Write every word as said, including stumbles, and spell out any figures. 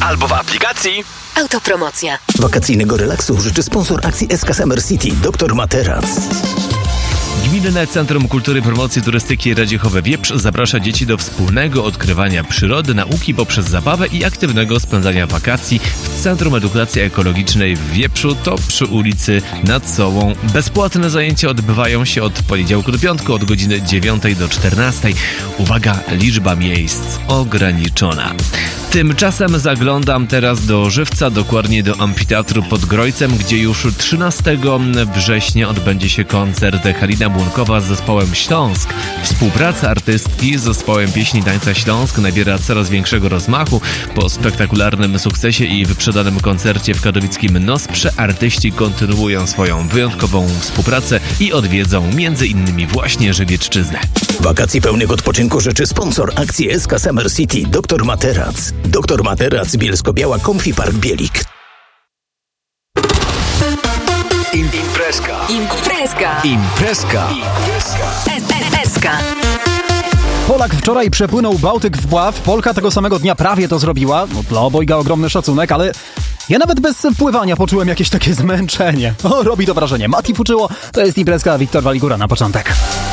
albo w aplikacji Autopromocja. Wakacyjnego relaksu życzy sponsor akcji S K Summer City, doktor Materac. Gminne Centrum Kultury, Promocji Turystyki Radziechowe-Wieprz zaprasza dzieci do wspólnego odkrywania przyrody, nauki poprzez zabawę i aktywnego spędzania wakacji w Centrum Edukacji Ekologicznej w Wieprzu, to przy ulicy Nad Sołą. Bezpłatne zajęcia odbywają się od poniedziałku do piątku od godziny dziewiątej do czternastej. Uwaga, liczba miejsc ograniczona. Tymczasem zaglądam teraz do Żywca, dokładnie do Amfiteatru pod Grojcem, gdzie już trzynastego września odbędzie się koncert Halina Błonkowa z zespołem Śląsk. Współpraca artystki z zespołem pieśni tańca Śląsk nabiera coraz większego rozmachu. Po spektakularnym sukcesie i wyprzedanym koncercie w katowickim Nosprze artyści kontynuują swoją wyjątkową współpracę i odwiedzą między innymi właśnie Żywiecczyznę. Wakacji pełnych odpoczynku życzy sponsor akcji S K Summer City, doktor Materac. doktor Materac, Bielsko-Biała, Comfy Park Bielik. Imprezka. Imprezka. Imprezka. Imprezka. Polak wczoraj przepłynął Bałtyk wpław, Polka tego samego dnia prawie to zrobiła. No, dla obojga ogromny szacunek, ale ja nawet bez pływania poczułem jakieś takie zmęczenie. O, robi to wrażenie. Mati Fuczyło, to jest Imprezka, Wiktor Waligura na początek.